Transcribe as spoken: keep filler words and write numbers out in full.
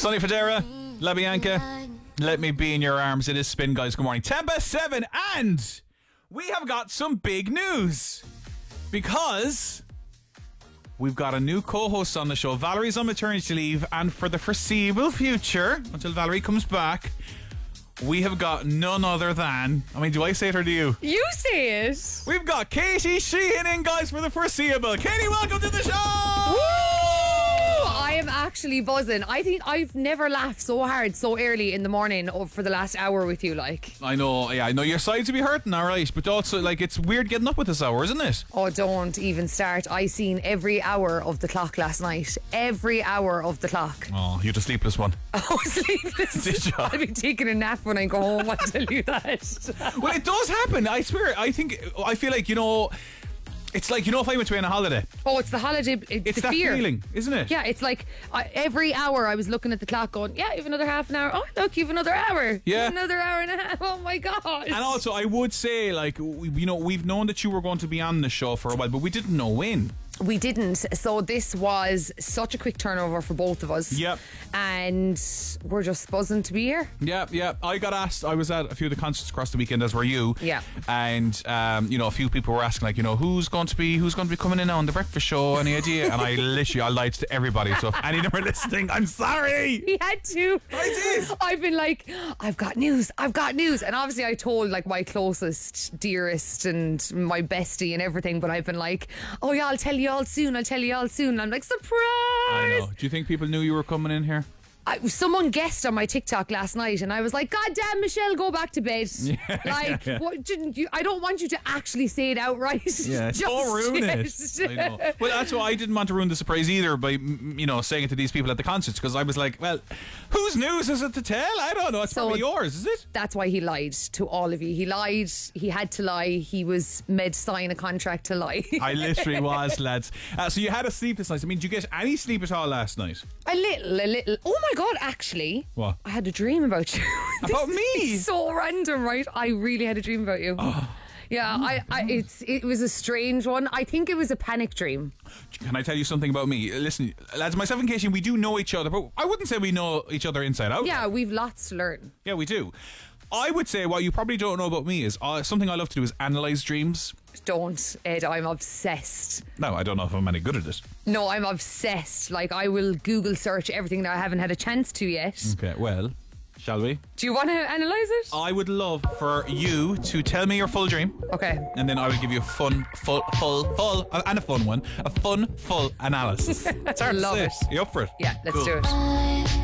Sonny Fodera, La Bianca, Let Me Be in Your Arms. It is Spin, guys. Good morning. ten past seven, and we have got some big news because we've got a new co-host on the show. Valerie's on maternity leave, and for the foreseeable future, until Valerie comes back, we have got none other than, I mean, do I say it or do you? You say it. We've got Katie Sheehan in, guys, for the foreseeable. Katie, welcome to the show! Woo! I am actually buzzing. I think I've never laughed so hard so early in the morning for the last hour with you, like. I know, yeah, I know your sides will be hurting, alright, but also, like, it's weird getting up at this hour, isn't it? Oh, don't even start. I seen every hour of the clock last night. Every hour of the clock. Oh, you're the sleepless one. Oh, sleepless. Did you? I'll be taking a nap when I go home, I'll tell you that. Well, it does happen, I swear. I think, I feel like, you know, it's like, you know, if I went away on a holiday. Oh, it's the holiday. It's, It's the that fear. feeling, isn't it? Yeah, it's like I, every hour I was looking at the clock going, yeah, you have another half an hour. Oh, look, you have another hour. You Yeah. have another hour and a half. Oh, my God. And also, I would say, like, we, you know, we've known that you were going to be on the show for a while, but we didn't know when. We didn't. So this was such a quick turnover for both of us. Yep. And we're just buzzing to be here. Yeah, yeah. I got asked, I was at a few of the concerts across the weekend, as were you. Yeah. And, um, you know, a few people were asking, like, you know, who's going to be, who's going to be coming in on the breakfast show? Any idea? And I literally, I lied to everybody. So if any of them are listening, I'm sorry. We had to. I did. I've been like, I've got news, I've got news. And obviously I told like my closest, dearest and my bestie and everything. But I've been like, oh yeah, I'll tell you all soon. I'll tell you all soon. And I'm like, surprise. I know. Do you think people knew you were coming in here? I, someone guessed on my TikTok last night, and I was like, "God damn, Michelle, go back to bed." Yeah, like, yeah, yeah. What, didn't you? I don't want you to actually say it outright. Yeah, Just don't ruin yet. it. I know. Well, that's why I didn't want to ruin the surprise either by, mm, you know, saying it to these people at the concerts, because I was like, well, whose news is it to tell? I don't know. It's So- probably yours, is it? That's why he lied to all of you. He lied. He had to lie. He was made sign a contract to lie. I literally was, lads. Uh, so you had a sleepless night. I mean, did you get any sleep at all last night? a little, a little. Oh my God! Actually, What? I had a dream about you. About This me? is so random, right? I really had a dream about you. Oh. Yeah, I, I, it's it was a strange one. I think it was a panic dream. Can I tell you something about me? Listen, lads, myself and Katie, we do know each other, but I wouldn't say we know each other inside out. Yeah, we've lots to learn. Yeah, we do. I would say what you probably don't know about me is uh, something I love to do is analyse dreams. Don't, Ed. I'm obsessed. No, I don't know if I'm any good at it. No, I'm obsessed. Like, I will Google search everything that I haven't had a chance to yet. Okay, well, shall we? Do you want to analyse it? I would love for you to tell me your full dream, Okay. and then I will give you a fun, full, full, full, uh, and a fun one, a fun, full analysis. It's hard Love to it. say. You up for it? Yeah, let's Cool. do it.